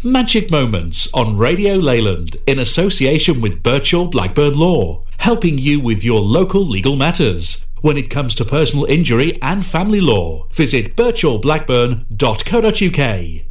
Magic Moments on Radio Leyland in association with Birchall Blackburn Law, helping you with your local legal matters. When it comes to personal injury and family law, visit birchallblackburn.co.uk.